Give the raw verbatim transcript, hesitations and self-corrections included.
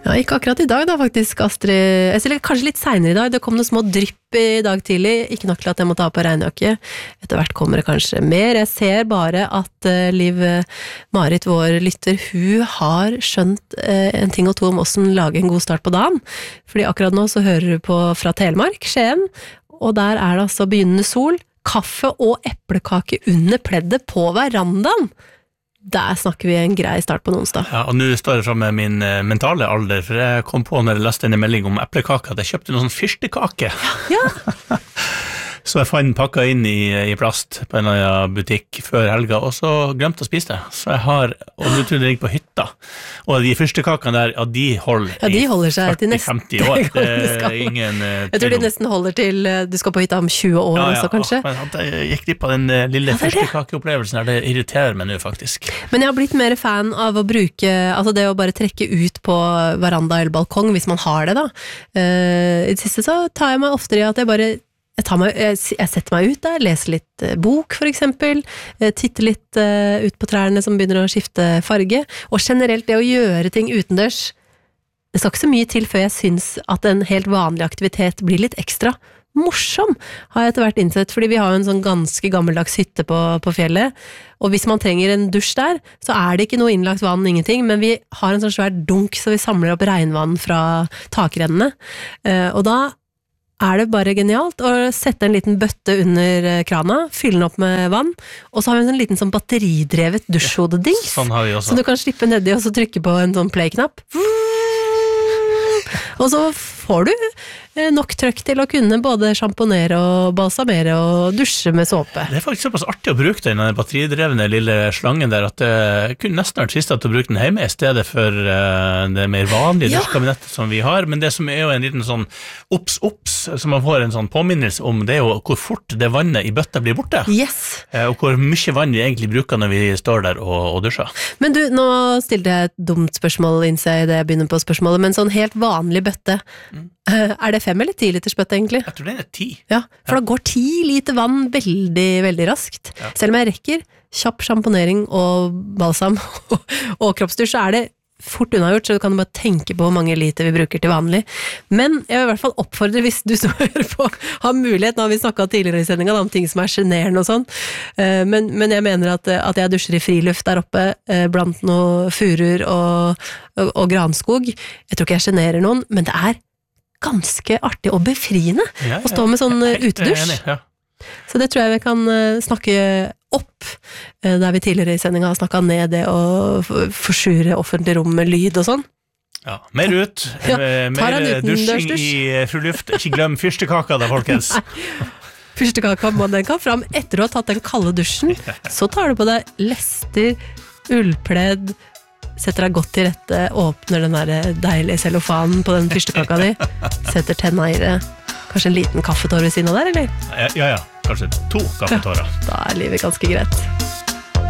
Ja, ikke akkurat i dag da faktisk, Astrid. Eller kanskje litt senere i dag. Det kom noen små drypp i dag tidlig. Ikke nok til at jeg må ta på regnjakke. Etter hvert kommer det kanskje mer. Jeg ser bare at uh, Liv Marit, vår lytter, hun har skjønt uh, en ting og to om hvordan lage en god start på dagen. Fordi akkurat nå så hører du på fra Telemark, Skien, og der er det altså begynnende sol, kaffe og eplekake under pleddet på verandaen. Der snakker vi en grei start på en onsdag. Ja, og nå står jeg frem med min uh, mentale alder, for jeg kom på når jeg leste en melding om eplekake, at jeg kjøpte noen sånn fyrstekake. Ja. Så jeg fant pakka inn i, i plast på en eller annen butikk før helga, og så glemte å spise det. Så jeg har, og nå tror jeg det ligger på hytta. Og de fyrstekakene der, ja, de holder, ja, de holder seg i førti til femti år. Det er ingen uh, Jeg tror de nesten holder til, du skal på hytta om tjue år, ja, ja, også, kanskje. Ja, men jeg gikk glipp av den uh, lille ja, fyrstekakeopplevelsen her, det irriterer meg nå faktisk. Men jeg har blitt mer fan av å bruke, altså det å bare trekke ut på veranda eller balkong, hvis man har det da. Uh, I det siste så tar jeg meg oftere i at jeg bare Jeg, tar meg, jeg, jeg setter meg ut der, leser litt uh, bok for eksempel, uh, titter litt uh, ut på trærne som begynner å skifte farge, og generelt det å gjøre ting utendørs, det skal ikke så mye til før jeg synes at en helt vanlig aktivitet blir litt ekstra morsom, har jeg etter hvert innsett, fordi vi har jo en sånn ganske gammeldags hytte på, på fjellet, og hvis man trenger en dusj der, så er det ikke noe innlagt vann, ingenting, men vi har en sånn svær dunk, så vi samler opp regnvann fra takrennene, uh, og da er det bare genialt å sette en liten bøtte under krana, fylle den opp med vann, og så har vi en sånn liten sånn batteridrevet dusjhodedings, ja, sånn har vi også. Så du kan slippe nedi og så trykke på en sånn play-knapp. Og så får du nok trøkk til å kunne både sjamponere og balsamere og dusje med såpe. Det er faktisk såpass artig å bruke den batteridrevne lille slangen der, at det kunne nesten vært fristende å bruke den hjemme i stedet for uh, det mer vanlige ja. dusjkabinettet som vi har, men det som er jo en liten sånn ops-ops, som man får en sånn påminnelse om, det er jo hvor fort det vannet i bøtta blir borte. Yes. Uh, og hvor mye vann vi egentlig bruker når vi står der og, og dusjer. Men du, nå stilte jeg et dumt spørsmål, innser jeg det jeg begynner på spørsmålet, men sånn helt vanlig bøtte, mm. uh, er det fem eller ti liters bøtte egentlig? Jeg tror det er ti. Ja, for ja. Da går ti liter vann veldig, veldig raskt. Ja. Selv om jeg rekker kjapp sjamponering og balsam og kroppsdusj, så er det fort unnagjort, så du kan bare tenke på hvor mange liter vi bruker til vanlig. Men jeg vil i hvert fall oppfordre, hvis du som hører på, har mulighet, nå har vi snakket tidligere i sendingen om ting som er generende og sånn, men, men jeg mener at, at jeg dusjer i friluft der oppe, blant noen furer og, og, og granskog. Jeg tror ikke jeg generer noen, men det er ganske artig og befriende ja, ja. Å stå med sånn utedusj. Ja. Så det tror jeg vi kan snakke opp, der vi tidligere i sendingen har snakket ned det og forsure offentlig rom med lyd og sånn. Ja, mer ut, ja, mer dusjing i friluft. Ikke glem fyrstekaka da, folkens. Fyrstekaka, den kan fram etter å ha tatt den kalde dusjen, så tar du på deg lester, ullpledd, setter deg godt til rette, åpner den der deilige cellofanen på den fyrstekaka di, setter tenna i det, kanskje en liten kaffetår ved siden av der, eller? Ja, ja, kanskje to kaffetårer. Ja, da er livet ganske greit.